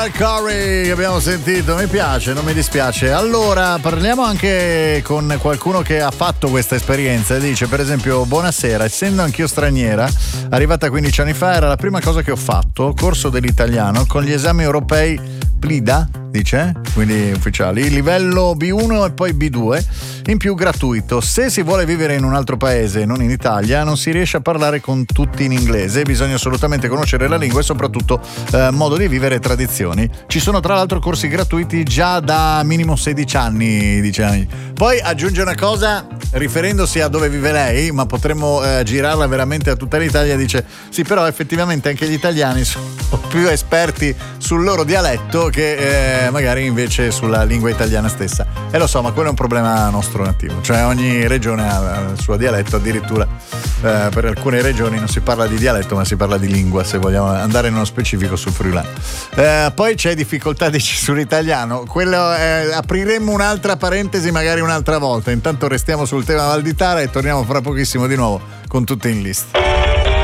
Corey che abbiamo sentito, mi piace, non mi dispiace. Allora parliamo anche con qualcuno che ha fatto questa esperienza e dice, per esempio: buonasera, essendo anch'io straniera, arrivata 15 anni fa, era la prima cosa che ho fatto, corso dell'italiano con gli esami europei PLIDA, dice, quindi ufficiali, livello B1 e poi B2, in più gratuito. Se si vuole vivere in un altro paese, non in Italia, non si riesce a parlare con tutti in inglese, bisogna assolutamente conoscere la lingua e soprattutto modo di vivere e tradizioni. Ci sono tra l'altro corsi gratuiti già da minimo 16 anni, dice. Poi aggiunge una cosa riferendosi a dove vive lei, ma potremmo girarla veramente a tutta l'Italia, dice sì, però effettivamente anche gli italiani sono più esperti sul loro dialetto che magari invece sulla lingua italiana stessa, e lo so, ma quello è un problema nostro nativo, cioè ogni regione ha il suo dialetto, addirittura per alcune regioni non si parla di dialetto ma si parla di lingua, se vogliamo andare nello specifico sul friulano. Poi c'è difficoltà, dici, sull'italiano, quello apriremmo un'altra parentesi magari un'altra volta, intanto restiamo sul tema Valditara e torniamo fra pochissimo di nuovo con tutte in lista.